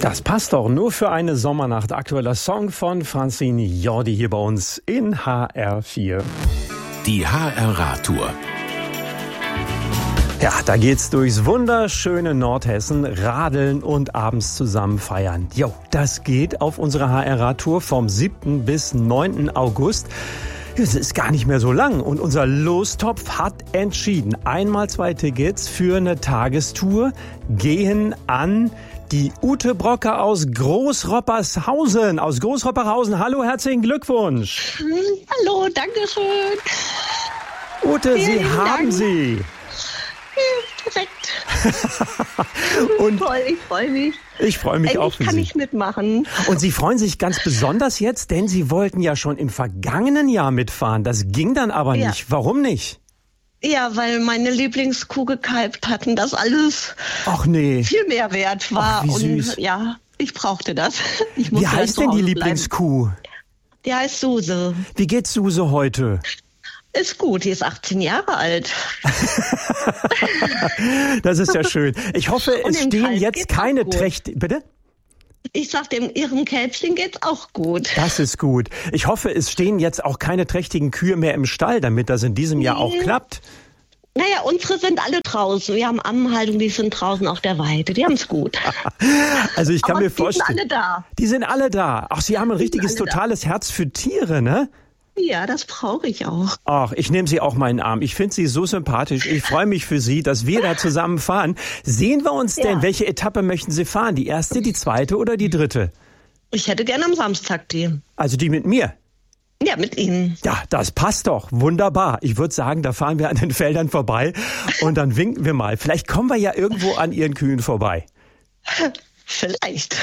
Das passt doch, nur für eine Sommernacht. Aktueller Song von Francine Jordi hier bei uns in HR4. Die HR-Radtour. Ja, da geht's durchs wunderschöne Nordhessen, radeln und abends zusammen feiern. Jo, das geht auf unserer HR-Radtour vom 7. bis 9. August. Es ist gar nicht mehr so lang und unser Lostopf hat entschieden. Einmal 2 Tickets für eine Tagestour gehen an die Ute Brocker aus Großroppershausen. Hallo, herzlichen Glückwunsch. Hallo, danke schön. Ute, Sie haben sie. Perfekt. Und toll, ich freue mich. Ich freue mich auch für Sie. Kann ich mitmachen. Und Sie freuen sich ganz besonders jetzt, denn Sie wollten ja schon im vergangenen Jahr mitfahren. Das ging dann aber nicht. Warum nicht? Ja, weil meine Lieblingskuh gekalbt hat und das alles viel mehr wert war. Ach, wie süß. Und ja, ich brauchte das. Wie heißt denn die Lieblingskuh? Die heißt Suse. Wie geht's Suse heute? Ist gut, die ist 18 Jahre alt. Das ist ja schön. Ich hoffe, es stehen jetzt keine trächtigen... Bitte? Ich sagte, ihrem Kälbchen geht's auch gut. Das ist gut. Ich hoffe, es stehen jetzt auch keine trächtigen Kühe mehr im Stall, damit das in diesem Jahr auch klappt. Naja, unsere sind alle draußen. Wir haben Ammenhaltung, die sind draußen auf der Weide. Die haben's gut. Also ich kann mir vorstellen... Die sind alle da. Die sind alle da. Ach, Sie haben ein richtiges, totales Herz für Tiere, ne? Ja, das brauche ich auch. Ach, ich nehme Sie auch mal in den Arm. Ich finde Sie so sympathisch. Ich freue mich für Sie, dass wir da zusammen fahren. Sehen wir uns denn? Welche Etappe möchten Sie fahren? Die erste, die zweite oder die dritte? Ich hätte gerne am Samstag die. Also die mit mir? Ja, mit Ihnen. Ja, das passt doch. Wunderbar. Ich würde sagen, da fahren wir an den Feldern vorbei und dann winken wir mal. Vielleicht kommen wir ja irgendwo an Ihren Kühen vorbei. Vielleicht.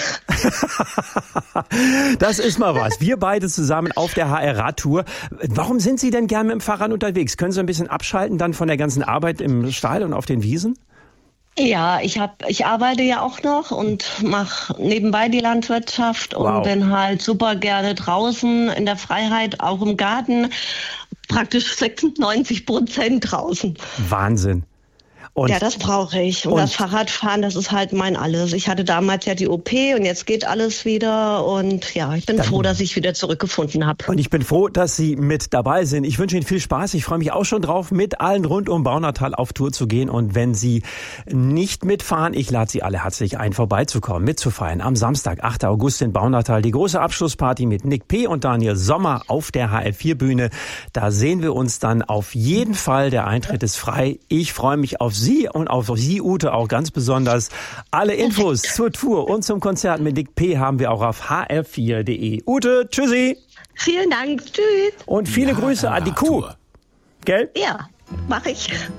Das ist mal was. Wir beide zusammen auf der HR-Radtour. Warum sind Sie denn gern mit dem Fahrrad unterwegs? Können Sie ein bisschen abschalten dann von der ganzen Arbeit im Stall und auf den Wiesen? Ja, ich arbeite ja auch noch und mache nebenbei die Landwirtschaft und bin halt super gerne draußen in der Freiheit, auch im Garten. Praktisch 96% draußen. Wahnsinn. Und ja, das brauche ich. Und das Fahrradfahren, das ist halt mein Alles. Ich hatte damals ja die OP und jetzt geht alles wieder. Und ja, ich bin froh, dass ich wieder zurückgefunden habe. Und ich bin froh, dass Sie mit dabei sind. Ich wünsche Ihnen viel Spaß. Ich freue mich auch schon drauf, mit allen rund um Baunatal auf Tour zu gehen. Und wenn Sie nicht mitfahren, ich lade Sie alle herzlich ein, vorbeizukommen, mitzufeiern. Am Samstag, 8. August in Baunatal, die große Abschlussparty mit Nick P. und Daniel Sommer auf der HR4-Bühne. Da sehen wir uns dann auf jeden Fall. Der Eintritt ist frei. Ich freue mich auf Sie und auf Sie, Ute, auch ganz besonders. Alle Infos zur Tour und zum Konzert mit Nick P. haben wir auch auf hr4.de. Ute, tschüssi. Vielen Dank, tschüss. Und viele Grüße an die Kuh. Gell? Ja, mache ich.